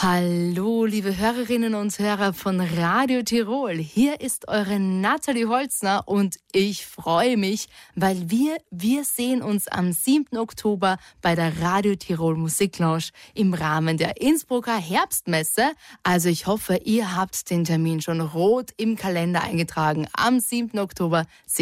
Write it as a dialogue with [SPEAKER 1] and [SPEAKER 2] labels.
[SPEAKER 1] Hallo, liebe Hörerinnen und Hörer von Radio Tirol. Hier ist eure Nathalie Holzner und ich freue mich, weil wir sehen uns am 7. Oktober bei der Radio Tirol Musiklounge im Rahmen der Innsbrucker Herbstmesse. Also ich hoffe, ihr habt den Termin schon rot im Kalender eingetragen. Am 7. Oktober sehen